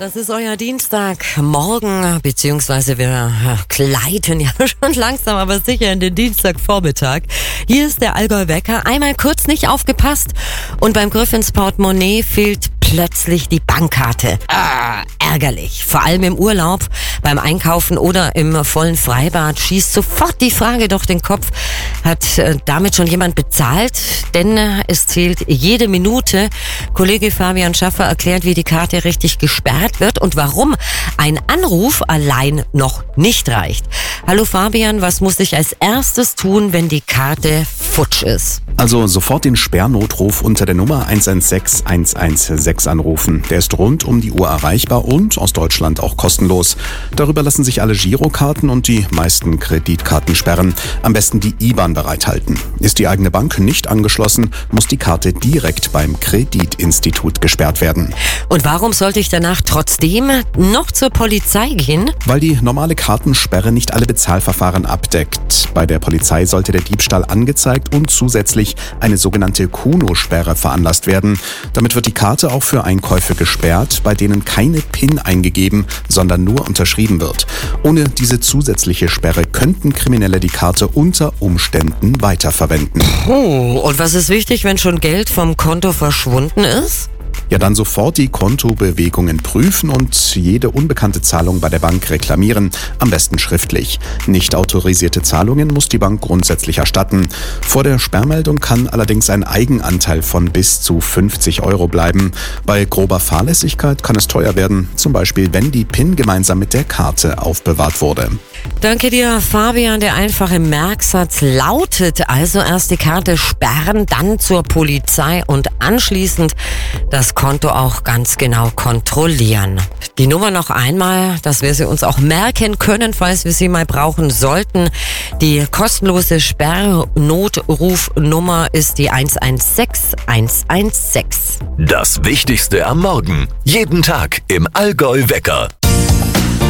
Das ist euer Dienstagmorgen, beziehungsweise wir gleiten ja schon langsam, aber sicher in den Dienstagvormittag. Hier ist der Allgäu-Wecker. Einmal kurz nicht aufgepasst und beim Griff ins Portemonnaie fehlt plötzlich die Bankkarte. Ärgerlich. Vor allem im Urlaub, beim Einkaufen oder im vollen Freibad schießt sofort die Frage durch den Kopf, hat damit schon jemand bezahlt? Denn es zählt jede Minute. Kollege Fabian Schaffer erklärt, wie die Karte richtig gesperrt wird und warum ein Anruf allein noch nicht reicht. Hallo Fabian, was muss ich als erstes tun, wenn die Karte futsch ist? Also sofort den Sperrnotruf unter der Nummer 116 116 anrufen. Der ist rund um die Uhr erreichbar und aus Deutschland auch kostenlos. Darüber lassen sich alle Girokarten und die meisten Kreditkarten sperren. Am besten die IBAN bereithalten. Ist die eigene Bank nicht angeschlossen, muss die Karte direkt beim Kreditinstitut gesperrt werden. Und warum sollte ich danach trotzdem noch zur Polizei gehen? Weil die normale Kartensperre nicht alle Bezahlverfahren abdeckt. Bei der Polizei sollte der Diebstahl angezeigt und zusätzlich eine sogenannte Kuno-Sperre veranlasst werden. Damit wird die Karte auch für Einkäufe gesperrt, bei denen keine PIN eingegeben, sondern nur unterschrieben wird. Ohne diese zusätzliche Sperre könnten Kriminelle die Karte unter Umständen weiterverwenden. Und was ist wichtig, wenn schon Geld vom Konto verschwunden ist? Ja, dann sofort die Kontobewegungen prüfen und jede unbekannte Zahlung bei der Bank reklamieren, am besten schriftlich. Nicht autorisierte Zahlungen muss die Bank grundsätzlich erstatten. Vor der Sperrmeldung kann allerdings ein Eigenanteil von bis zu 50 € bleiben. Bei grober Fahrlässigkeit kann es teuer werden, zum Beispiel wenn die PIN gemeinsam mit der Karte aufbewahrt wurde. Danke dir, Fabian. Der einfache Merksatz lautet also erst die Karte sperren, dann zur Polizei und anschließend das Konto auch ganz genau kontrollieren. Die Nummer noch einmal, dass wir sie uns auch merken können, falls wir sie mal brauchen sollten. Die kostenlose Sperrnotrufnummer ist die 116 116. Das Wichtigste am Morgen. Jeden Tag im Allgäu-Wecker.